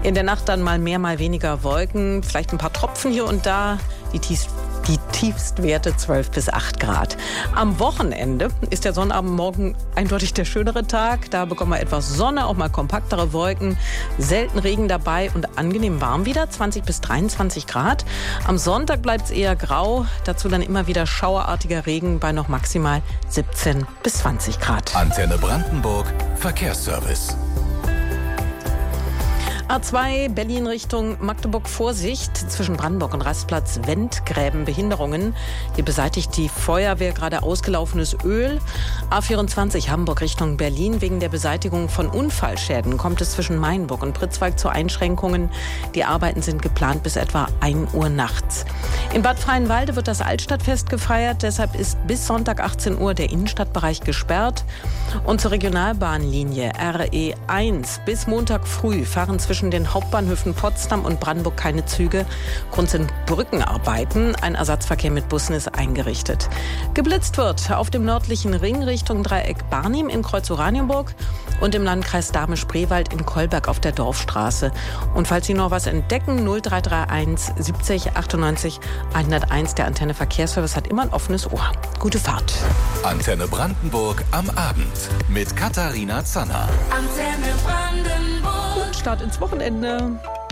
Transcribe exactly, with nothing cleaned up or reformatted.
In der Nacht dann mal mehr, mal weniger Wolken, vielleicht ein paar Tropfen hier und da. Die tiefst Die Tiefstwerte zwölf bis acht Grad. Am Wochenende ist der Sonnabendmorgen eindeutig der schönere Tag. Da bekommen wir etwas Sonne, auch mal kompaktere Wolken, selten Regen dabei und angenehm warm wieder, zwanzig bis dreiundzwanzig Grad. Am Sonntag bleibt es eher grau, dazu dann immer wieder schauerartiger Regen bei noch maximal siebzehn bis zwanzig Grad. Antenne Brandenburg, Verkehrsservice. A zwei Berlin Richtung Magdeburg, Vorsicht zwischen Brandenburg und Rastplatz Wendgräben, Behinderungen. Hier beseitigt die Feuerwehr gerade ausgelaufenes Öl. A vierundzwanzig Hamburg Richtung Berlin. Wegen der Beseitigung von Unfallschäden kommt es zwischen Mainburg und Pritzwalk zu Einschränkungen. Die Arbeiten sind geplant bis etwa ein Uhr nachts. In Bad Freienwalde wird das Altstadtfest gefeiert. Deshalb ist bis Sonntag achtzehn Uhr der Innenstadtbereich gesperrt. Und zur Regionalbahnlinie R E eins bis Montag früh fahren zwischen Zwischen den Hauptbahnhöfen Potsdam und Brandenburg keine Züge. Grund sind Brückenarbeiten. Ein Ersatzverkehr mit Bussen ist eingerichtet. Geblitzt wird auf dem nördlichen Ring Richtung Dreieck Barnim in Kreuz-Oranienburg und im Landkreis Dahme-Spreewald in Kolberg auf der Dorfstraße. Und falls Sie noch was entdecken, null drei drei eins siebzig achtundneunzig hunderteins. Der Antenne Verkehrsservice hat immer ein offenes Ohr. Gute Fahrt. Antenne Brandenburg am Abend mit Katharina Zanner. Antenne Brandenburg. Start ins Wochenende.